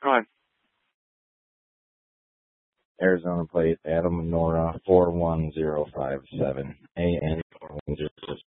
Go ahead. Arizona plate, Adam Nora 41057, AN 41057.